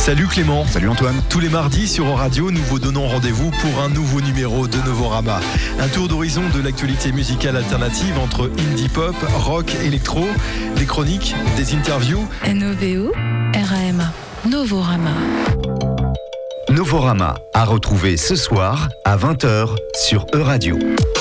Salut Clément. Salut Antoine. Tous les mardis sur Euradio, nous vous donnons rendez-vous pour un nouveau numéro de Novorama. Un tour d'horizon de l'actualité musicale alternative entre indie pop, rock, électro, des chroniques, des interviews. NOVO, RAMA, Novorama. Novorama à retrouver ce soir à 20h sur Euradio.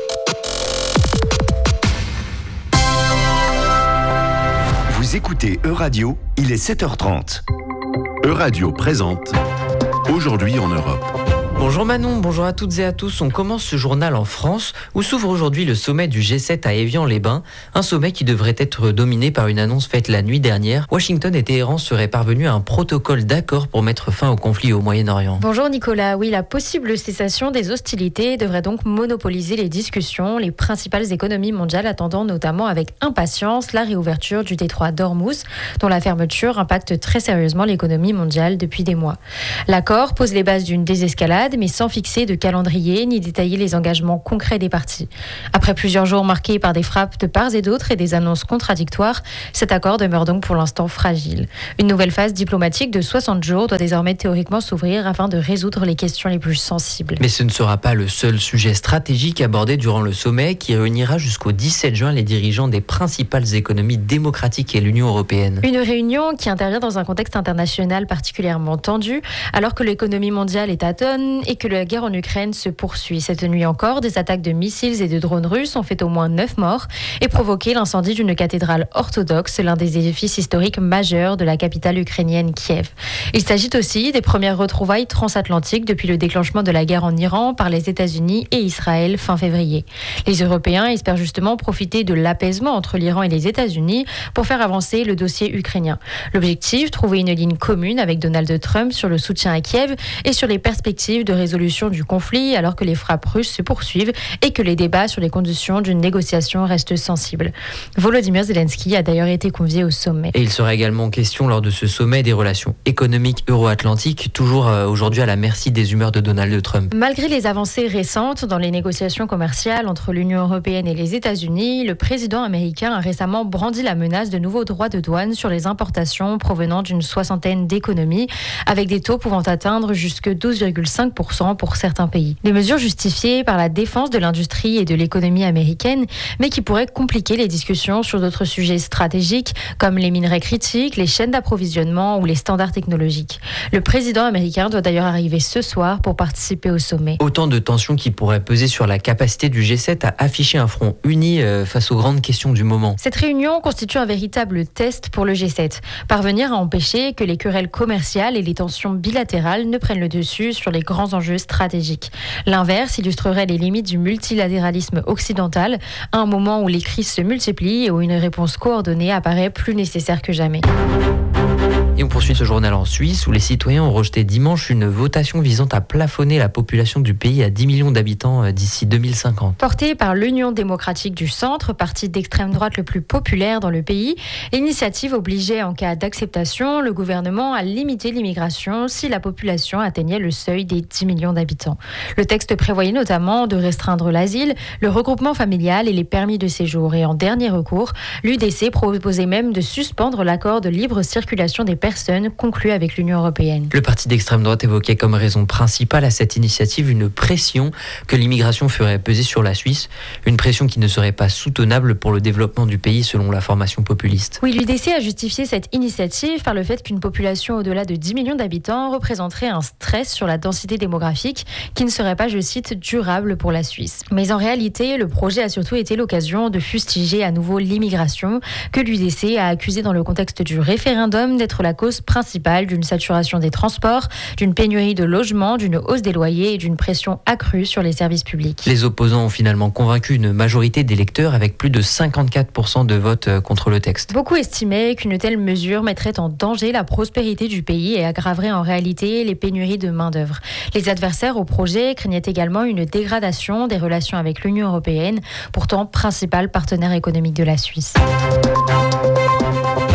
Vous écoutez Euradio, il est 7h30. Euradio présente Aujourd'hui en Europe. Bonjour Manon, bonjour à toutes et à tous. On commence ce journal en France où s'ouvre aujourd'hui le sommet du G7 à Évian-les-Bains. Un sommet qui devrait être dominé par une annonce faite la nuit dernière. Washington et Téhéran seraient parvenus à un protocole d'accord pour mettre fin au conflit au Moyen-Orient. Bonjour Nicolas, oui, la possible cessation des hostilités devrait donc monopoliser les discussions. Les principales économies mondiales attendant notamment avec impatience la réouverture du détroit d'Ormuz, dont la fermeture impacte très sérieusement l'économie mondiale depuis des mois. L'accord pose les bases d'une désescalade, mais sans fixer de calendrier ni détailler les engagements concrets des parties. Après plusieurs jours marqués par des frappes de part et d'autre et des annonces contradictoires, cet accord demeure donc pour l'instant fragile. Une nouvelle phase diplomatique de 60 jours doit désormais théoriquement s'ouvrir afin de résoudre les questions les plus sensibles. Mais ce ne sera pas le seul sujet stratégique abordé durant le sommet qui réunira jusqu'au 17 juin les dirigeants des principales économies démocratiques et l'Union européenne. Une réunion qui intervient dans un contexte international particulièrement tendu, alors que l'économie mondiale est atone et que la guerre en Ukraine se poursuit. Cette nuit encore, des attaques de missiles et de drones russes ont fait au moins 9 morts et provoqué l'incendie d'une cathédrale orthodoxe, l'un des édifices historiques majeurs de la capitale ukrainienne Kiev. Il s'agit aussi des premières retrouvailles transatlantiques depuis le déclenchement de la guerre en Iran par les États-Unis et Israël fin février. Les Européens espèrent justement profiter de l'apaisement entre l'Iran et les États-Unis pour faire avancer le dossier ukrainien. L'objectif, trouver une ligne commune avec Donald Trump sur le soutien à Kiev et sur les perspectives de résolution du conflit alors que les frappes russes se poursuivent et que les débats sur les conditions d'une négociation restent sensibles. Volodymyr Zelensky a d'ailleurs été convié au sommet. Et il sera également question lors de ce sommet des relations économiques euro-atlantiques, toujours aujourd'hui à la merci des humeurs de Donald Trump. Malgré les avancées récentes dans les négociations commerciales entre l'Union européenne et les États-Unis, le président américain a récemment brandi la menace de nouveaux droits de douane sur les importations provenant d'une soixantaine d'économies, avec des taux pouvant atteindre jusque 12,5% pour certains pays. Des mesures justifiées par la défense de l'industrie et de l'économie américaine, mais qui pourraient compliquer les discussions sur d'autres sujets stratégiques comme les minerais critiques, les chaînes d'approvisionnement ou les standards technologiques. Le président américain doit d'ailleurs arriver ce soir pour participer au sommet. Autant de tensions qui pourraient peser sur la capacité du G7 à afficher un front uni face aux grandes questions du moment. Cette réunion constitue un véritable test pour le G7. Parvenir à empêcher que les querelles commerciales et les tensions bilatérales ne prennent le dessus sur les grands enjeux stratégiques. L'inverse illustrerait les limites du multilatéralisme occidental à un moment où les crises se multiplient et où une réponse coordonnée apparaît plus nécessaire que jamais. Et on poursuit ce journal en Suisse où les citoyens ont rejeté dimanche une votation visant à plafonner la population du pays à 10 millions d'habitants d'ici 2050. Portée par l'Union démocratique du Centre, parti d'extrême droite le plus populaire dans le pays, l'initiative obligeait en cas d'acceptation le gouvernement à limiter l'immigration si la population atteignait le seuil des 10 millions d'habitants. Le texte prévoyait notamment de restreindre l'asile, le regroupement familial et les permis de séjour. Et en dernier recours, l'UDC proposait même de suspendre l'accord de libre circulation des personnes conclu avec l'Union européenne. Le parti d'extrême droite évoquait comme raison principale à cette initiative une pression que l'immigration ferait peser sur la Suisse, une pression qui ne serait pas soutenable pour le développement du pays selon la formation populiste. Oui, l'UDC a justifié cette initiative par le fait qu'une population au-delà de 10 millions d'habitants représenterait un stress sur la densité démographique qui ne serait pas, je cite, durable pour la Suisse. Mais en réalité, le projet a surtout été l'occasion de fustiger à nouveau l'immigration que l'UDC a accusé dans le contexte du référendum d'être la cause principale d'une saturation des transports, d'une pénurie de logements, d'une hausse des loyers et d'une pression accrue sur les services publics. Les opposants ont finalement convaincu une majorité d'électeurs avec plus de 54% de votes contre le texte. Beaucoup estimaient qu'une telle mesure mettrait en danger la prospérité du pays et aggraverait en réalité les pénuries de main-d'œuvre. Les adversaires au projet craignaient également une dégradation des relations avec l'Union européenne, pourtant principal partenaire économique de la Suisse. Et on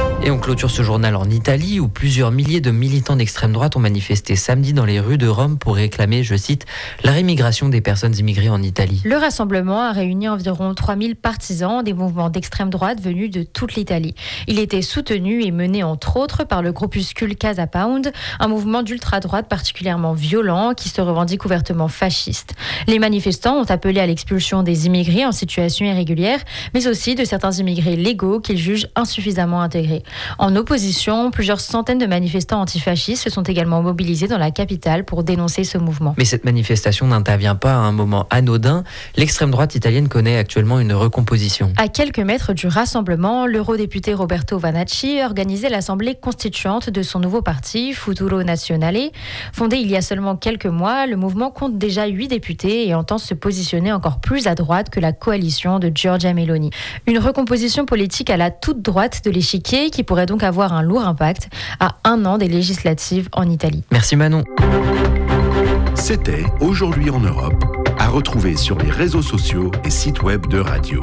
clôture ce journal en Italie où plusieurs milliers de militants d'extrême droite ont manifesté samedi dans les rues de Rome pour réclamer, je cite, la rémigration des personnes immigrées en Italie. Le rassemblement a réuni environ 3000 partisans des mouvements d'extrême droite venus de toute l'Italie. Il était soutenu et mené entre autres par le groupuscule Casa Pound, un mouvement d'ultra-droite particulièrement violent qui se revendique ouvertement fasciste. Les manifestants ont appelé à l'expulsion des immigrés en situation irrégulière, mais aussi de certains immigrés légaux qu'ils jugent insuffisamment intégrés. En opposition, plusieurs centaines de manifestants antifascistes se sont également mobilisés dans la capitale pour dénoncer ce mouvement. Mais cette manifestation n'intervient pas à un moment anodin. L'extrême droite italienne connaît actuellement une recomposition. À quelques mètres du rassemblement, l'eurodéputé Roberto Vanacci organisait l'assemblée constituante de son nouveau parti, Futuro Nazionale. Fondé il y a seulement quelques mois, le mouvement compte déjà 8 députés et entend se positionner encore plus à droite que la coalition de Giorgia Meloni. Une recomposition politique à la toute droite de l'échiquier qui pourrait donc avoir un lourd impact à 1 an des législatives en Italie. Merci Manon. C'était Aujourd'hui en Europe, à retrouver sur les réseaux sociaux et sites web de Radio.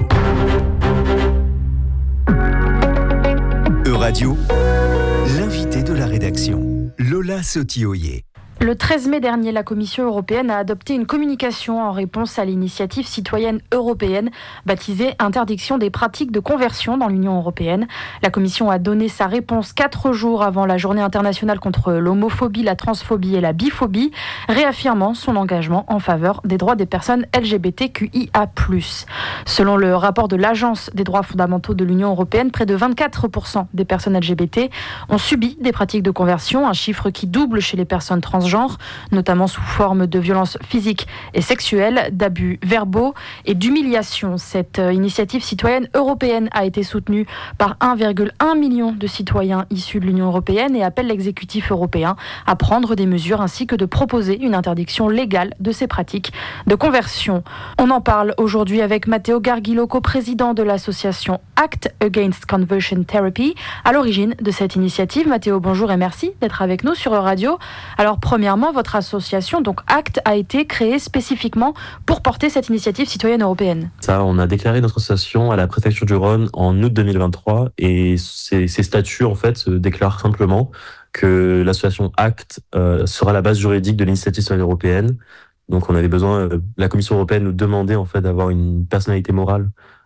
Euradio, l'invité de la rédaction, Lola Sotioyer. Le 13 mai dernier, la Commission européenne a adopté une communication en réponse à l'initiative citoyenne européenne baptisée « Interdiction des pratiques de conversion dans l'Union européenne ». La Commission a donné sa réponse 4 jours avant la journée internationale contre l'homophobie, la transphobie et la biphobie, réaffirmant son engagement en faveur des droits des personnes LGBTQIA+. Selon le rapport de l'Agence des droits fondamentaux de l'Union européenne, près de 24% des personnes LGBT ont subi des pratiques de conversion, un chiffre qui double chez les personnes transgenres, notamment sous forme de violences physiques et sexuelles, d'abus verbaux et d'humiliation. Cette initiative citoyenne européenne a été soutenue par 1,1 million de citoyens issus de l'Union européenne et appelle l'exécutif européen à prendre des mesures ainsi que de proposer une interdiction légale de ces pratiques de conversion. On en parle aujourd'hui avec Matteo Gargilo, coprésident de l'association Act Against Conversion Therapy, à l'origine de cette initiative. Matteo, bonjour et merci d'être avec nous sur Radio. Alors, premièrement, votre association, donc ACT, a été créée spécifiquement pour porter cette initiative citoyenne européenne. Ça, on a déclaré notre association à la préfecture du Rhône en août 2023 et ces statuts, en fait, déclarent simplement que l'association ACT sera la base juridique de l'initiative citoyenne européenne. Donc, on avait besoin, la Commission européenne nous demandait, en fait, d'avoir une personnalité morale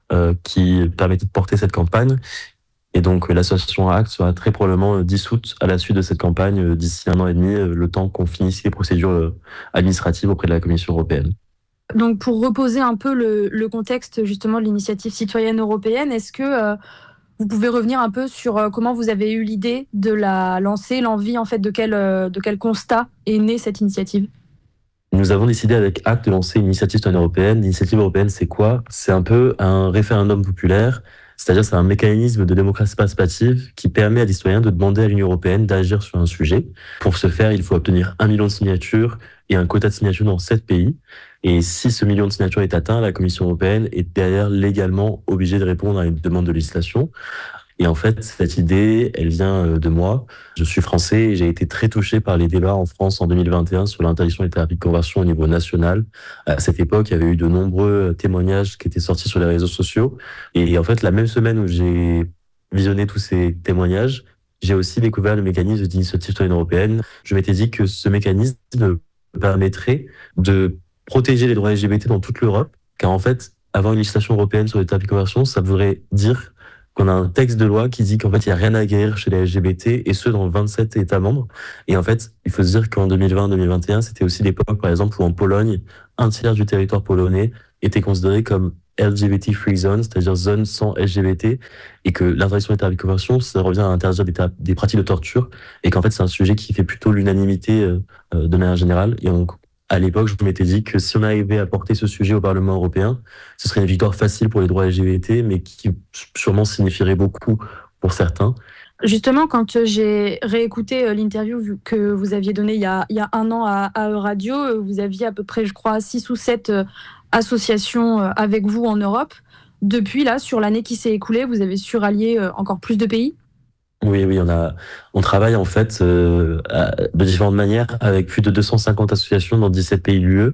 qui permettait de porter cette campagne. Et donc, l'association ACT sera très probablement dissoute à la suite de cette campagne d'ici 1 an et demi, le temps qu'on finisse les procédures administratives auprès de la Commission européenne. Donc, pour reposer un peu le contexte justement de l'initiative citoyenne européenne, est-ce que vous pouvez revenir un peu sur comment vous avez eu l'idée de la lancer, l'envie en fait de quel constat est née cette initiative ? Nous avons décidé avec ACT de lancer une initiative citoyenne européenne. L'initiative européenne, c'est quoi ? C'est un peu un référendum populaire. C'est-à-dire c'est un mécanisme de démocratie participative qui permet à des citoyens de demander à l'Union européenne d'agir sur un sujet. Pour ce faire, il faut obtenir 1 million de signatures et un quota de signatures dans 7 pays. Et si ce million de signatures est atteint, la Commission européenne est derrière légalement obligée de répondre à une demande de législation. Et en fait, cette idée, elle vient de moi. Je suis français et j'ai été très touché par les débats en France en 2021 sur l'interdiction des thérapies de conversion au niveau national. À cette époque, il y avait eu de nombreux témoignages qui étaient sortis sur les réseaux sociaux. Et en fait, la même semaine où j'ai visionné tous ces témoignages, j'ai aussi découvert le mécanisme d'initiative citoyenne européenne. Je m'étais dit que ce mécanisme permettrait de protéger les droits LGBT dans toute l'Europe, car en fait, avoir une législation européenne sur les thérapies de conversion, ça voudrait dire qu'on a un texte de loi qui dit qu'en fait, il n'y a rien à guérir chez les LGBT, et ce, dans 27 États membres. Et en fait, il faut se dire qu'en 2020-2021, c'était aussi l'époque, par exemple, où en Pologne, 1/3 du territoire polonais était considéré comme LGBT free zone, c'est-à-dire zone sans LGBT, et que l'interdiction des thérapies de conversion, ça revient à interdire des pratiques de torture, et qu'en fait, c'est un sujet qui fait plutôt l'unanimité de manière générale. Et donc, à l'époque, je m'étais dit que si on arrivait à porter ce sujet au Parlement européen, ce serait une victoire facile pour les droits LGBT, mais qui sûrement signifierait beaucoup pour certains. Justement, quand j'ai réécouté l'interview que vous aviez donnée il y a 1 an à Euradio, vous aviez à peu près, je crois, 6 ou 7 associations avec vous en Europe. Depuis, là, sur l'année qui s'est écoulée, vous avez su rallier encore plus de pays ? Oui, on travaille en fait de différentes manières avec plus de 250 associations dans 17 pays de l'UE.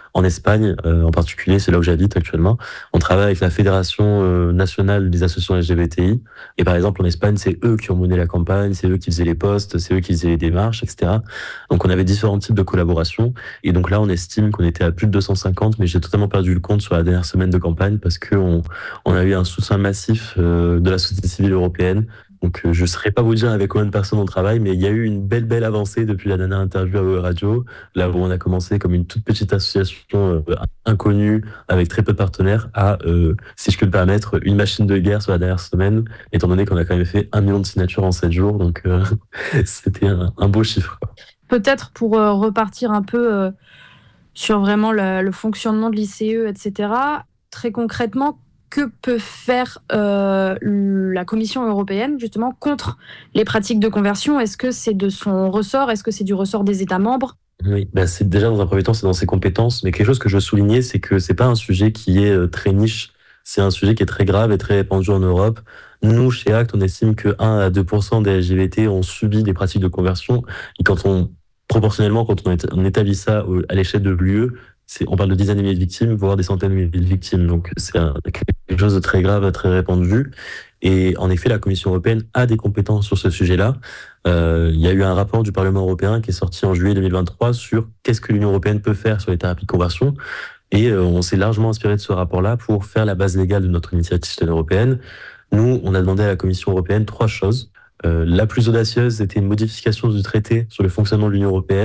En Espagne, en particulier, c'est là où j'habite actuellement, on travaille avec la Fédération nationale des associations LGBTI. Et par exemple, en Espagne, c'est eux qui ont mené la campagne, c'est eux qui faisaient les posts, c'est eux qui faisaient les démarches, etc. Donc on avait différents types de collaborations. Et donc là, on estime qu'on était à plus de 250, mais j'ai totalement perdu le compte sur la dernière semaine de campagne parce qu'on a eu un soutien massif de la société civile européenne. Donc je ne saurais pas vous dire avec combien de personnes on travaille, mais il y a eu une belle avancée depuis la dernière interview à OE Radio, là où on a commencé comme une toute petite association inconnue avec très peu de partenaires à, si je peux me permettre, une machine de guerre sur la dernière semaine, étant donné qu'on a quand même fait 1 million de signatures en 7 jours, donc c'était un beau chiffre, quoi. Peut-être pour repartir un peu sur vraiment le fonctionnement de l'ICE, etc. Très concrètement, que peut faire la Commission européenne justement contre les pratiques de conversion? Est-ce que c'est de son ressort? Est-ce que c'est du ressort des États membres? Oui, c'est déjà dans un premier temps, c'est dans ses compétences, mais quelque chose que je veux souligner, c'est que c'est pas un sujet qui est très niche, c'est un sujet qui est très grave et très répandu en Europe. Nous, chez ACT, on estime que 1 à 2% des LGBT ont subi des pratiques de conversion, et proportionnellement, quand on établit ça à l'échelle de l'UE, on parle de dizaines de milliers de victimes, voire des centaines de milliers de victimes. Donc, c'est quelque chose de très grave, très répandu. Et en effet, la Commission européenne a des compétences sur ce sujet-là. Il y a eu un rapport du Parlement européen qui est sorti en juillet 2023 sur qu'est-ce que l'Union européenne peut faire sur les thérapies de conversion. Et on s'est largement inspiré de ce rapport-là pour faire la base légale de notre initiative citoyenne européenne. Nous, on a demandé à la Commission européenne 3 choses. La plus audacieuse était une modification du traité sur le fonctionnement de l'Union européenne.